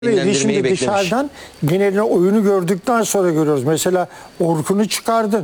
Dinlendirmeyi Şimdi beklemiş. dışarıdan geneline oyunu gördükten sonra görüyoruz. Mesela Orkun'u çıkardın.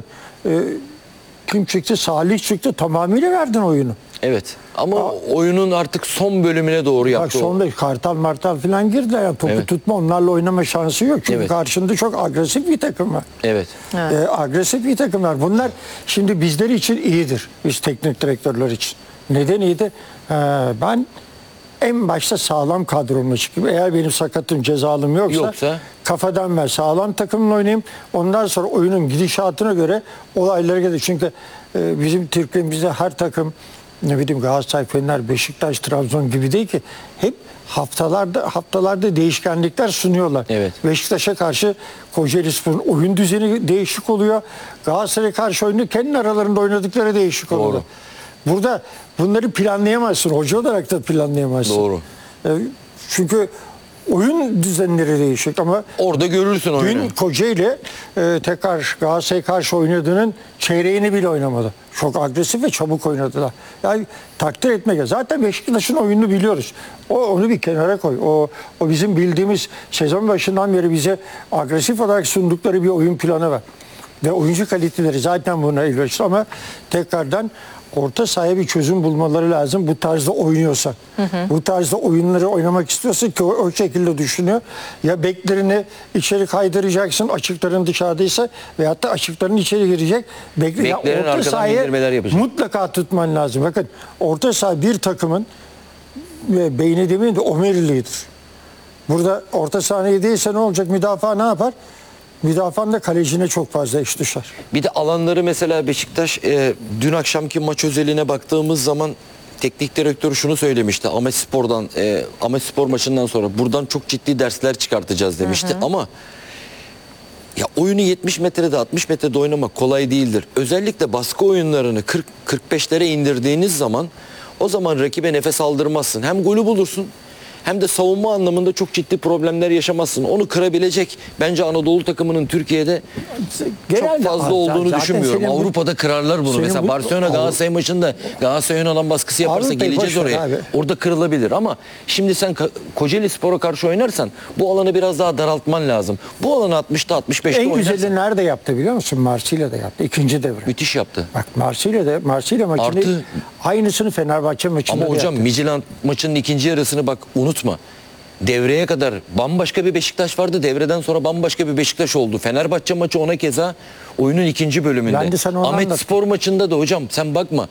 Kim çıktı? Salih çıktı. Tamamıyla verdin oyunu. Evet. Ama oyunun artık son bölümüne doğru Bak yaptı o. sonunda Kartal Martal falan girdiler. Yani topu Evet. tutma, onlarla oynama şansı yok. Çünkü Evet. karşında çok agresif bir takım var. Evet. Agresif bir takım var. Bunlar şimdi bizler için iyidir. Biz teknik direktörler için. Neden iyidir? Ben en başta sağlam kadromla çıkayım. Eğer benim sakatım, cezalım yoksa kafadan ben sağlam takımla oynayayım. Ondan sonra oyunun gidişatına göre olaylara gelir. Çünkü bizim Türkiye'mizde her takım, ne bileyim, Galatasaray, Fener, Beşiktaş, Trabzon gibi değil ki. Hep haftalarda değişkenlikler sunuyorlar. Evet. Beşiktaş'a karşı Kocaelispor'un oyun düzeni değişik oluyor. Galatasaray'a karşı oyunu kendi aralarında oynadıkları değişik oluyor. Doğru. Burada bunları planlayamazsın. Hoca olarak da planlayamazsın. Doğru. Çünkü oyun düzenleri değişik ama Orada görürsün oyunu. dün Kocaeli tekrar Galatasaray'a karşı oynadığının çeyreğini bile oynamadı. Çok agresif ve çabuk oynadılar. Yani takdir etmek. Zaten Beşiktaş'ın oyununu biliyoruz. Onu bir kenara koy. O bizim bildiğimiz sezon başından beri bize agresif olarak sundukları bir oyun planı var. Ve oyuncu kaliteleri zaten buna elverişli ama tekrardan orta sahaya bir çözüm bulmaları lazım. Bu tarzda oynuyorsa. Bu tarzda oyunları oynamak istiyorsa ki o şekilde düşünüyor. Ya beklerini içeri kaydıracaksın açıkların dışarıdaysa veyahut da açıkların içeri girecek. Beklerin orta arkadan sahayı indirmeler yapacak. mutlaka tutman lazım. Bakın orta saha bir takımın beyni demeyeyim de omeriliğidir. Burada orta sahneyi değilse ne olacak? Müdafaa ne yapar? Müdafaanın da kalecine çok fazla iş düşer. Bir de alanları mesela Beşiktaş dün akşamki maç özeline baktığımız zaman teknik direktör şunu söylemişti. Ahmetspor maçından sonra buradan çok ciddi dersler çıkartacağız demişti. Ama ya oyunu 70 metrede 60 metrede oynamak kolay değildir. Özellikle baskı oyunlarını 40-45'lere indirdiğiniz zaman o zaman rakibe nefes aldırmazsın. Hem golü bulursun hem de savunma anlamında çok ciddi problemler yaşamazsın. Onu kırabilecek bence Anadolu takımının Türkiye'de Genelde çok fazla olduğunu zaten düşünmüyorum. Avrupa'da kırarlar bunu. Mesela Barcelona Galatasaray maçında Galatasaray'ın alan baskısı yaparsa Avrupa'yı geleceğiz oraya. abi. Orada kırılabilir ama şimdi sen Kocaelispor'a karşı oynarsan bu alanı biraz daha daraltman lazım. Bu alanı 60'ta 65'te en oynarsan güzeli nerede yaptı biliyor musun? Marsilya'da yaptı. İkinci devre. müthiş yaptı. Bak Marsilya maçında Artı- aynısını Fenerbahçe maçında Ama da hocam yaptı. Midtjylland maçının ikinci yarısını bak unutma. Devreye kadar bambaşka bir Beşiktaş vardı. Devreden sonra bambaşka bir Beşiktaş oldu. Fenerbahçe maçı ona keza oyunun ikinci bölümünde. Ben de sana onu Ahmetspor maçında da hocam sen bakma.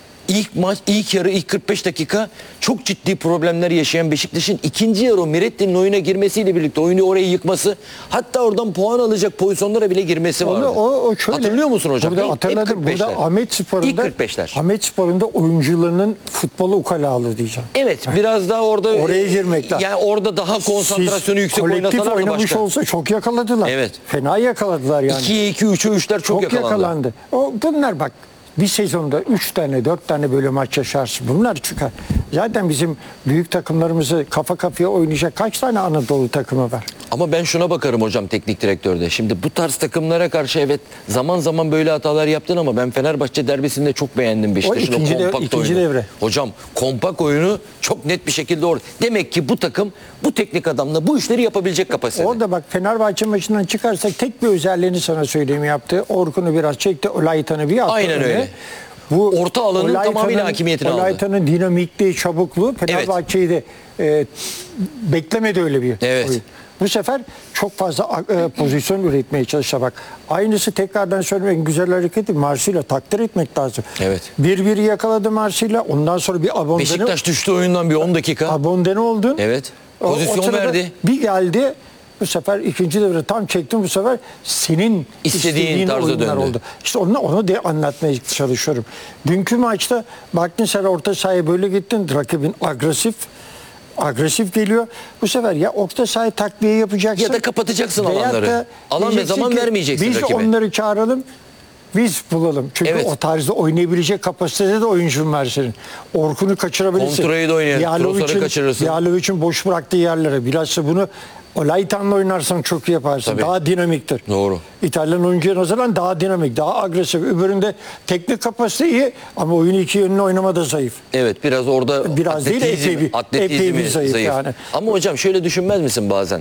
İlk yarı, ilk 45 dakika çok ciddi problemler yaşayan Beşiktaş'ın ikinci yarı Miretti'nin oyuna girmesiyle birlikte oyunu oraya yıkması, hatta oradan puan alacak pozisyonlara bile girmesi vardı. O şöyle, Hatırlıyor musun hocam? Burada hatırladım. Burada Ahmetspor'unda İlk 45'ler. Ahmetspor'unda oyuncularının futbolu ukalalığı diyeceğim. Evet, biraz daha orada Oraya girmek lazım. Yani orada daha konsantrasyonu yüksek kolektif oynasalar da oynamış başka. olsa çok yakaladılar. Evet. Fena yakaladılar yani. 2'ye 2, 3'e 3'ler çok yakalandı. Bunlar bak bir sezonda 3 tane 4 tane böyle maç yaşarsın. Bunlar çıkar. Zaten bizim büyük takımlarımızı kafa kafaya oynayacak kaç tane Anadolu takımı var? Ama ben şuna bakarım hocam teknik direktörde. Şimdi bu tarz takımlara karşı evet zaman zaman böyle hatalar yaptın ama ben Fenerbahçe derbisinde çok beğendim Beşiktaş'ın o kompakt ikinci oyunu. devre. Hocam kompakt oyunu çok net bir şekilde orada. Demek ki bu takım bu teknik adamla bu işleri yapabilecek kapasitede. Orada bak Fenerbahçe maçından çıkarsak tek bir özelliğini sana söyleyeyim yaptı. Orkun'u biraz çekti. Olaytan'ı bir attı. Aynen öyle. Bu Orta alanın tamamıyla hakimiyetini aldı. Olaytan'ın dinamikliği, çabukluğu Fenerbahçe'yi de beklemedi öyle bir Evet. oyun. Bu sefer çok fazla pozisyon üretmeye çalıştı bak. Aynısı tekrardan söylemek güzel hareketi Marsilya takdir etmek lazım. Evet. 1-1 yakaladı Marsilya. Ondan sonra bir abondene. Beşiktaş düştü oyundan bir 10 dakika. Abondene oldun. Evet. O Pozisyon sırada verdi. Bir geldi. Bu sefer ikinci devre tam çektim. Bu sefer senin İstediğin tarzda oyunlar döndü. oldu. İşte onu de anlatmaya çalışıyorum. Dünkü maçta baktın sen orta sahaya böyle gittin. Rakibin agresif geliyor. Bu sefer ya orta sahaya takviye yapacaksın. Ya da kapatacaksın veyahut alanları. da Alan ve diyeceksin zaman ki, vermeyeceksin biz rakibe. onları çağıralım. biz bulalım. Çünkü Evet. o tarzda oynayabilecek kapasitede de oyuncun var senin. Orkun'u kaçırabilirsin. Kontrayı da oynayın, Trossard'ı kaçırırsın. Yalovic'in boş bıraktığı yerlere. Bilhassa bunu Olaitan'la oynarsan çok iyi yaparsın. Tabii. Daha dinamiktir. Doğru. İtalyan oyuncuya nazaran daha dinamik, daha agresif. Öbüründe teknik kapasite iyi ama oyunu iki yönlü oynamada zayıf. Evet, biraz orada Biraz değil, epey bir zayıf yani. Ama hocam şöyle düşünmez misin bazen?